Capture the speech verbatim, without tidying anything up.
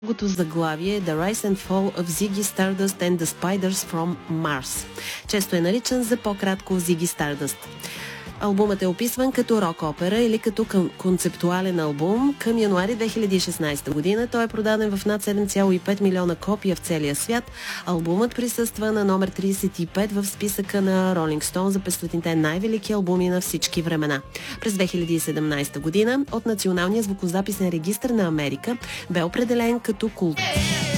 Другото заглавие е The Rise and Fall of Ziggy Stardust and the Spiders from Mars. Често е наричан за по-кратко Ziggy Stardust. Албумът е описван като рок-опера или като концептуален албум. Към януари две хиляди и шестнадесета година той е продаден в над седем цяло и пет милиона копия в целия свят. Албумът присъства на номер тридесет и пет в списъка на Rolling Stone за петстотинте най-велики албуми на всички времена. През две хиляди и седемнадесета година от Националния звукозаписен регистър на Америка бе определен като култ.